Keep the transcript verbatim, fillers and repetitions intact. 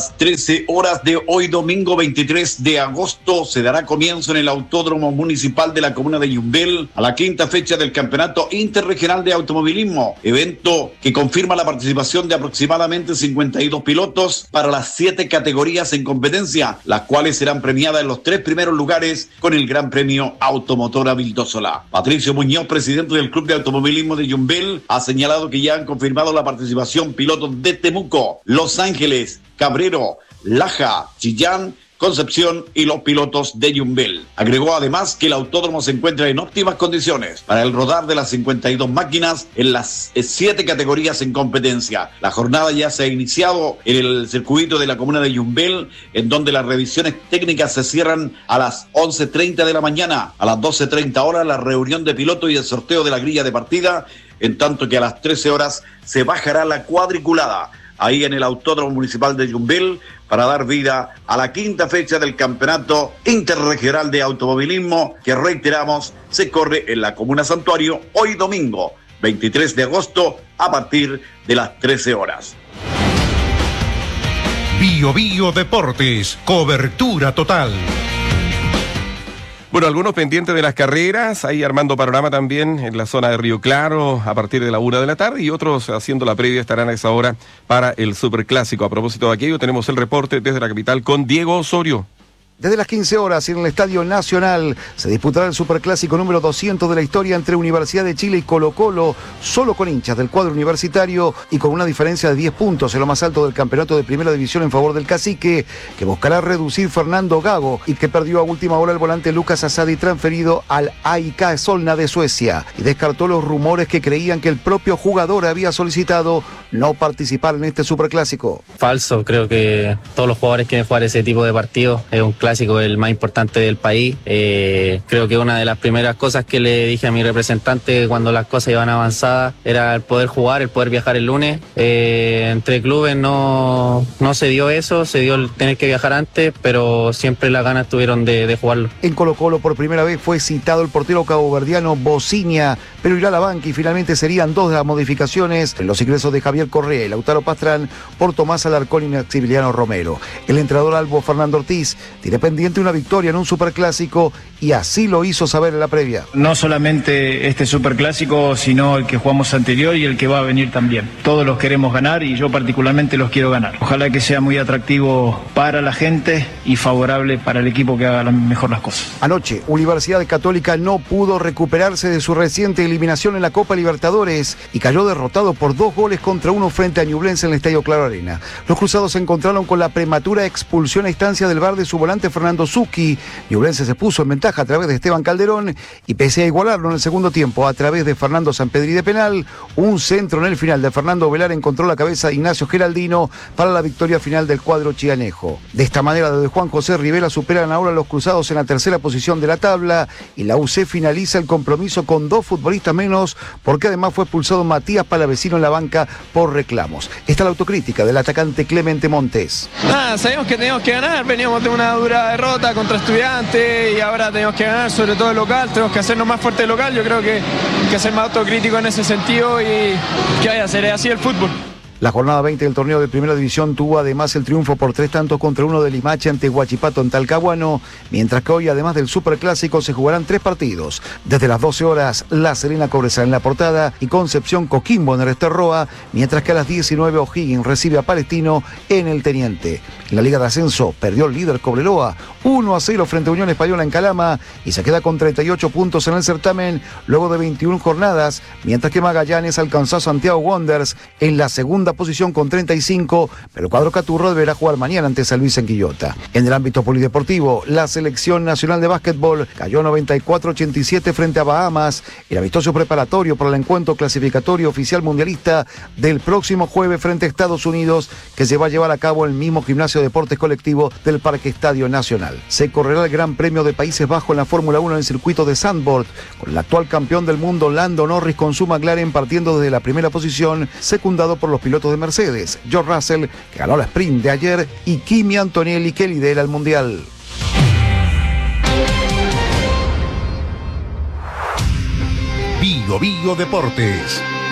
las trece horas de hoy domingo veintitrés de agosto se dará comienzo en el Autódromo Municipal de la Comuna de Yumbel a la quinta fecha del Campeonato Interregional de Automovilismo, evento que confirma la participación de aproximadamente cincuenta y dos pilotos para las siete categorías en competencia, las cuales serán premiadas en los tres primeros lugares con el Gran Premio Automotora Vildósola. Patricio Muñoz, presidente del Club de Automovilismo de Yumbel, ha señalado que ya han confirmado la participación pilotos de Temuco, Los Ángeles, Cabrero, Laja, Chillán, Concepción y los pilotos de Yumbel. Agregó además que el autódromo se encuentra en óptimas condiciones para el rodar de las cincuenta y dos máquinas en las siete categorías en competencia. La jornada ya se ha iniciado en el circuito de la comuna de Yumbel, en donde las revisiones técnicas se cierran a las once treinta de la mañana. A las doce treinta horas la reunión de pilotos y el sorteo de la grilla de partida, en tanto que a las trece horas se bajará la cuadriculada ahí en el Autódromo Municipal de Yumbel para dar vida a la quinta fecha del Campeonato Interregional de Automovilismo, que reiteramos se corre en la Comuna Santuario hoy domingo veintitrés de agosto a partir de las trece horas. Bio Bio Deportes, cobertura total. Bueno, algunos pendientes de las carreras, ahí armando panorama también en la zona de Río Claro a partir de la una de la tarde, y otros haciendo la previa estarán a esa hora para el Superclásico. A propósito de aquello, tenemos el reporte desde la capital con Diego Osorio. Desde las quince horas en el Estadio Nacional se disputará el Superclásico número doscientos de la historia entre Universidad de Chile y Colo-Colo, solo con hinchas del cuadro universitario y con una diferencia de diez puntos en lo más alto del campeonato de primera división en favor del Cacique, que buscará reducir Fernando Gago y que perdió a última hora el volante Lucas Asadi, transferido al A I K Solna de Suecia, y descartó los rumores que creían que el propio jugador había solicitado no participar en este Superclásico. Falso, creo que todos los jugadores quieren jugar ese tipo de partidos. Es un clásico el más importante del país. Eh, creo que una de las primeras cosas que le dije a mi representante cuando las cosas iban avanzadas era el poder jugar, el poder viajar el lunes. Eh, entre clubes no, no se dio eso, se dio el tener que viajar antes, pero siempre las ganas tuvieron de, de jugarlo. En Colo-Colo por primera vez fue citado el portero caboverdiano Bociña, pero irá a la banca y finalmente serían dos de las modificaciones en los ingresos de Javier Correa y Lautaro Pastrán por Tomás Alarcón y Maximiliano Romero. El entrenador albo Fernando Ortiz tiene pendiente una victoria en un superclásico y así lo hizo saber en la previa. No solamente este superclásico, sino el que jugamos anterior y el que va a venir también. Todos los queremos ganar y yo particularmente los quiero ganar. Ojalá que sea muy atractivo para la gente y favorable para el equipo que haga mejor las cosas. Anoche, Universidad Católica no pudo recuperarse de su reciente eliminación en la Copa Libertadores y cayó derrotado por dos goles contra uno frente a Ñublense en el Estadio Claro Arena. Los cruzados se encontraron con la prematura expulsión a instancia del V A R de su volante Fernando Zucchi. Ñublense se puso en ventaja a través de Esteban Calderón y pese a igualarlo en el segundo tiempo a través de Fernando Sampedri de penal, un centro en el final de Fernando Velar encontró la cabeza de Ignacio Geraldino para la victoria final del cuadro chianejo. De esta manera, desde Juan José Rivera superan ahora los cruzados en la tercera posición de la tabla y la U C finaliza el compromiso con dos futbolistas menos, porque además fue expulsado Matías Palavecino en la banca por reclamos. Está la autocrítica del atacante Clemente Montes. Nada, sabemos que teníamos que ganar, veníamos de una dura derrota contra Estudiantes y ahora tenemos que ganar, sobre todo el local, tenemos que hacernos más fuerte el local. Yo creo que hay que ser más autocrítico en ese sentido y que vaya a ser así el fútbol. La jornada veinte del torneo de Primera División tuvo además el triunfo por tres tantos contra uno de Limache ante Huachipato en Talcahuano, mientras que hoy, además del Superclásico, se jugarán tres partidos. Desde las doce horas, La Serena Cobresal en La Portada y Concepción Coquimbo en el Esterroa, mientras que a las diecinueve O'Higgins recibe a Palestino en el Teniente. En la Liga de Ascenso perdió el líder Cobreloa uno a cero frente a Unión Española en Calama y se queda con treinta y ocho puntos en el certamen luego de veintiuna jornadas, mientras que Magallanes alcanzó a Santiago Wanderers en la segunda posición con treinta y cinco, pero el cuadro Caturro deberá jugar mañana ante San Luis en Quillota. En el ámbito polideportivo, la selección nacional de básquetbol cayó noventa y cuatro a ochenta y siete frente a Bahamas, el amistoso preparatorio para el encuentro clasificatorio oficial mundialista del próximo jueves frente a Estados Unidos, que se va a llevar a cabo en el mismo gimnasio de deportes colectivo del Parque Estadio Nacional. Se correrá el Gran Premio de Países Bajos en la Fórmula uno en el circuito de Zandvoort, con el actual campeón del mundo Lando Norris con su McLaren partiendo desde la primera posición, secundado por los pilotos de Mercedes, George Russell, que ganó la sprint de ayer, y Kimi Antonelli, que lidera el mundial. Bio Bio Deportes.